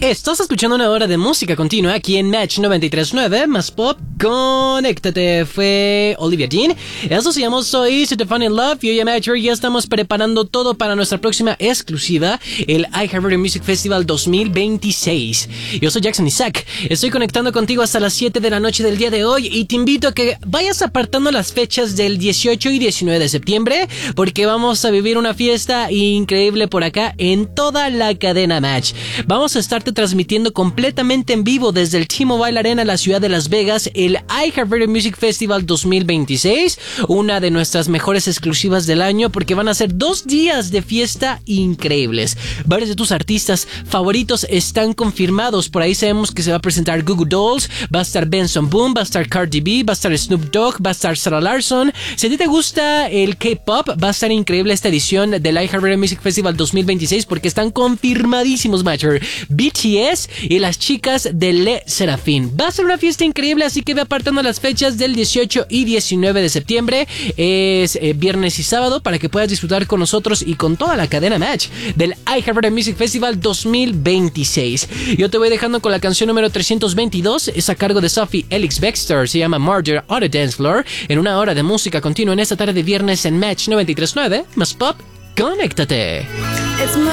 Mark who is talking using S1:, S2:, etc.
S1: Estás escuchando una hora de música continua aquí en Match 93.9 más Pop. Conéctate, fue Olivia Dean. Eso se llamó So Easy to Fall in Love. Y hoy en Match ya estamos preparando todo para nuestra próxima exclusiva, el iHeartRadio Music Festival 2026. Yo soy Jackson Isaac. Estoy conectando contigo hasta las 7 de la noche del día de hoy y te invito a que vayas apartando las fechas del 18 y 19 de septiembre porque vamos a vivir una fiesta increíble por acá en toda la cadena Match. Vamos a estarte transmitiendo completamente en vivo desde el T-Mobile Arena, la ciudad de Las Vegas, el iHeartRadio Music Festival 2026, una de nuestras mejores exclusivas del año porque van a ser 2 días de fiesta increíbles. Varios de tus artistas favoritos están confirmados. Por ahí sabemos que se va a presentar Goo Goo Dolls, va a estar Benson Boone, va a estar Cardi B, va a estar Snoop Dogg, va a estar Sarah Larsson. Si a ti te gusta el K-pop, va a estar increíble esta edición del iHeartRadio Music Festival 2026 porque están confirmadísimos, Matcher, BTS y las chicas de Le Sserafim. Va a ser una fiesta increíble, así que ve apartando las fechas del 18 y 19 de septiembre. Es viernes y sábado para que puedas disfrutar con nosotros y con toda la cadena Match del iHeartRadio Music Festival 2026. Yo te voy dejando con la canción número 322, es a cargo de Sophie Ellis Bextor, se llama Murder on the Dance Floor, en una hora de música continua en esta tarde de viernes en Match 93.9 más Pop. Conéctate.